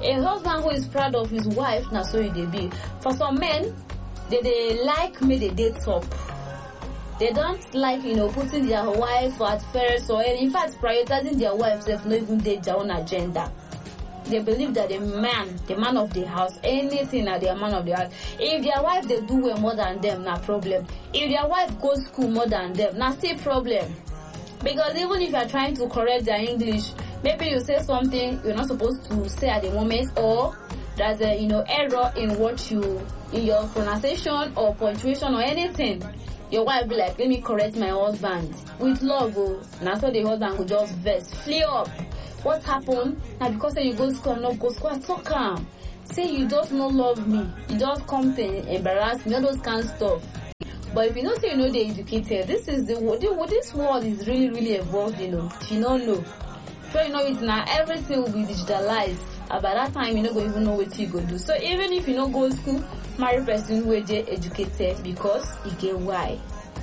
A husband who is proud of his wife, na so they be. For some men, they like me they date top. They don't like, putting their wife at first, or in fact prioritizing their wives if not even date their own agenda. They believe that the man of the house, anything that they are man of the house. If their wife they do well more than them, na problem. If their wife goes school more than them, na still problem. Because even if you are trying to correct their English, maybe you say something you're not supposed to say at the moment, or there's a error in your pronunciation or punctuation or anything. Your wife be like, let me correct my husband with love, and that's why the husband will just vex, flee up. What happened? Now because you go to school and not go to school, I talk calm. Say you just not love me, you just come to embarrass me, all those kind of stuff. But if you don't say they educated, this world is really, really evolved, If you don't know. Before you know it now, everything will be digitalized. By that time, you don't even know what you go do. So even if you don't go to school, marry person who is educated because you get why.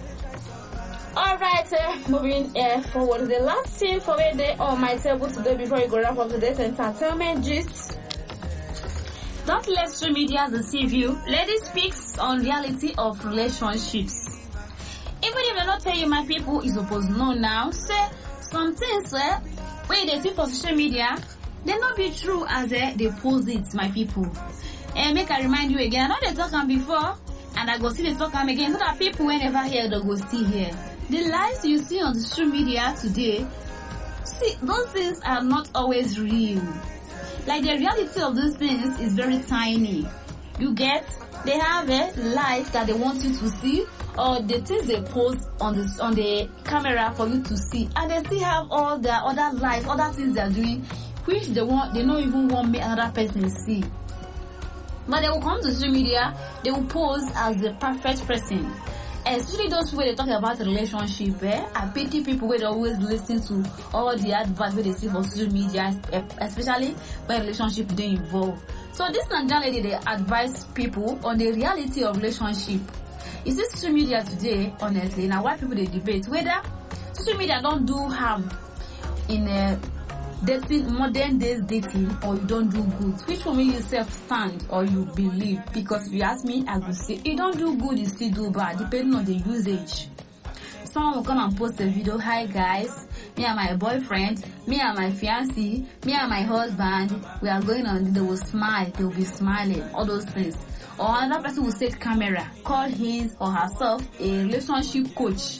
Alright, moving forward. The last thing for me there on my table today before we go wrap up today's entertainment gist. Don't let social media deceive you. Ladies speaks on reality of relationships. Even if they not tell you, my people, is supposed to know now. Say some things when they see for social media, they not be true as they post it, my people. And make I remind you again, I know they talk them before, and I go see they talk them again, so that people whenever hear they go still hear. The lies you see on the social media today, see, those things are not always real. Like the reality of those things is very tiny. You get, they have a life that they want you to see, or the things they post on the camera for you to see, and they still have all their other lives, other things they're doing, which they don't even want me another person to see. But they will come to social media, they will pose as the perfect person. Especially those people they talk about relationship, I pity people where they always listen to all the advice where they see for social media, especially when relationship they involve. So this Nigerian lady, they advise people on the reality of relationship. Is this social media today, honestly, now why people they debate whether social media don't do harm in dating, modern days dating, or you don't do good. Which one will you self stand or you believe? Because if you ask me, I would say you don't do good, you still do bad, depending on the usage. Someone will come and post a video, hi guys, me and my boyfriend, me and my fiancé, me and my husband, we are going on, they will smile, they will be smiling, all those things. Or another person will set camera, call his or herself a relationship coach.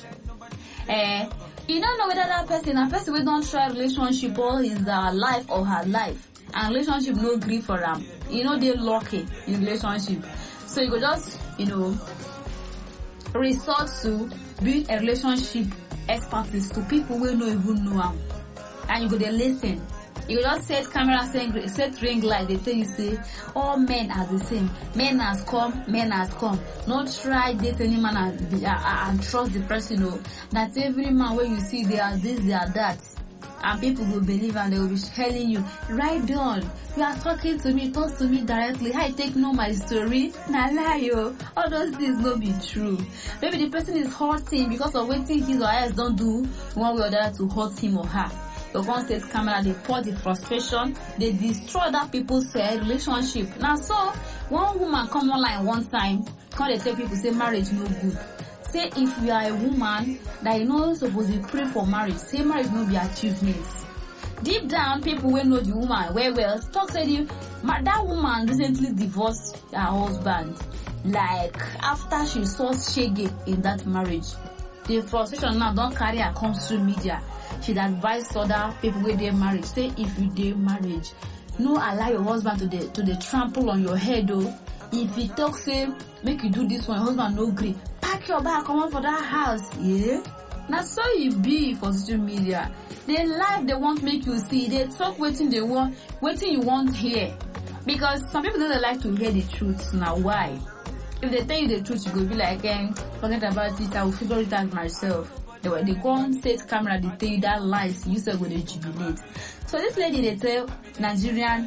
You don't know whether that person, a person will don't try relationship all his life or her life, and relationship no agree for them. They're lucky in relationship. So you go just, resort to build a relationship expertise to people who don't even know them. And you go there listen. You go just set camera, set ring light, they tell you say, all men are the same. Men has come. Not try date any man and trust the person, that every man when you see they are this, they are that. And people will believe and they will be telling you, right on, you are talking to me, talk to me directly. I take know my story. Nah lie, all those things no be true. Maybe the person is hurting because of waiting his or hers don't do one way or the other to hurt him or her. The one says camera, they pour the frustration, they destroy that people's relationship. Now so, one woman come online one time, they tell people say marriage no good. Say if you are a woman that supposed to pray for marriage, say marriage no be achievements. Deep down, people will know the woman well. Talk say that woman recently divorced her husband. Like after she saw shege in that marriage, the frustration now don't carry her come to media. She'd advise other people with their marriage. Say if you date marriage, no allow your husband to the trample on your head though. If he talk say make you do this one, your husband no agree, pack your bag, come on for that house. Yeah. Now so you be for social media. They life they want make you see. They talk waiting they want, waiting you want hear. Because some people don't like to hear the truth. Now why? If they tell you the truth, you go be like, forget about it, I will figure it out myself. They go on set camera, they tell you that lies, you still go to jubilate. So this lady, they tell Nigerian,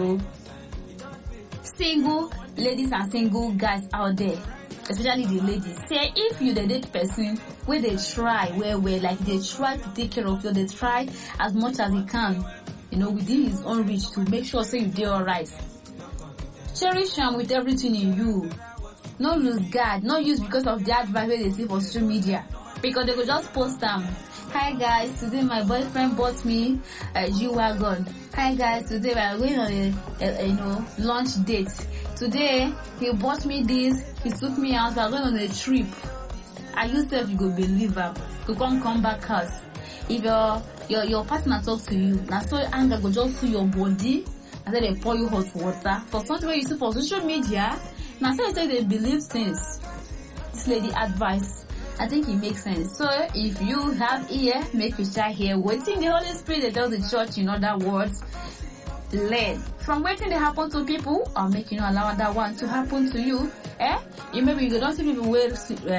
single ladies and single guys out there, especially the ladies, say if you the date person where they try, where like they try to take care of you, they try as much as they can, within his own reach to make sure say you dey alright. Cherish am with everything in you. No lose guard, no use because of the advice wey they see for social media, because they go just post am. Hi guys, today my boyfriend bought me a G-Wagon. Hi guys, today we are going on a lunch date. Today he bought me this, he took me out, we are going on a trip. And you self you go believe am, you come back house. If your partner talk to you, na so anger go just full your body, and then they pour you hot water for something wey you see for social media. Now, so you say they believe things. This lady advice, I think it makes sense. So, if you have ear, make you try hear waiting the Holy Spirit they tell the church, in other words, learn from waiting they happen to people, or make you not allow that one to happen to you. You maybe you don't see people where